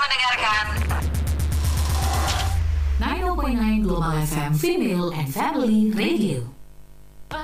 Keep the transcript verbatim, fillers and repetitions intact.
mendengarkan sembilan nol sembilan Global F M Female and Family Radio.